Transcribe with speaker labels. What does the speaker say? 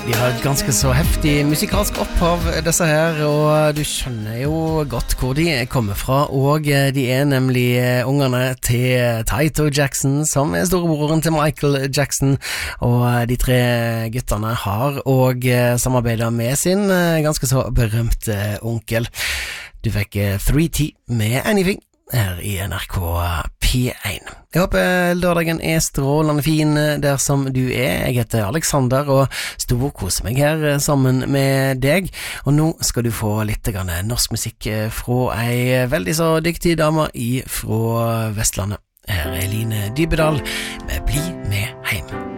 Speaker 1: De har et ganske så heftig musikalsk opphav, disse her, og du skjønner jo godt hvor de kommer fra, og de nemlig ungerne til Taito Jackson, som storebroren til Michael Jackson, og de tre gutterne har og samarbeidet med sin ganske så berømte onkel. Du fikk 3T med Anything her i NRK P1. Jeg håper lørdagen strålende fin der som du Jeg heter Alexander og storkoser meg her sammen med deg. Og nå skal du få litt norsk musikk fra ei veldig så dyktig dame fra Vestlandet. Her Line Dybedal med Bli med heim.